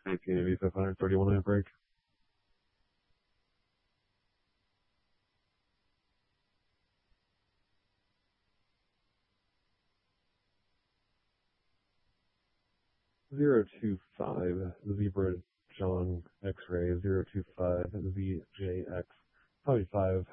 1880 531 amp break. Zero two five Zebra John X-ray 025 ZJX 5